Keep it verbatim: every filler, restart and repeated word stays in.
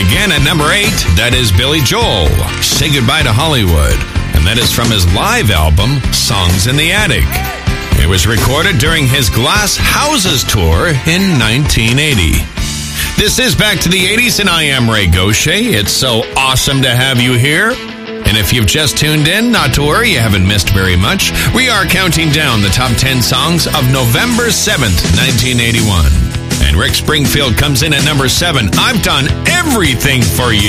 Again at number eight, that is Billy Joel, Say Goodbye to Hollywood. And that is from his live album, Songs in the Attic. It was recorded during his Glass Houses tour in nineteen eighty. This is Back to the eighties, and I am Ray Gaucher. It's so awesome to have you here. And if you've just tuned in, not to worry, you haven't missed very much. We are counting down the top ten songs of November seventh, nineteen eighty-one. And Rick Springfield comes in at number seven. I've done everything for you.